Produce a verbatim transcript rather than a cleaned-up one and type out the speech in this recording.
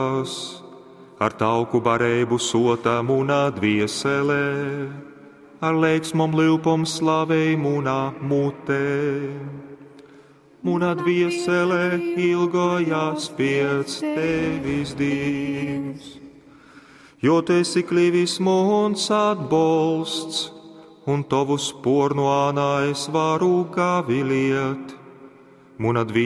ar tauku barību sota munā dvieselē, ar leiksmom livpom slavēj munā mutē. Munā dvieselē ilgojās pēc tevis, Dievs, jo tu esi klivis muns atbalsts, un tavu spornu ānā es varu gavilēt. Munā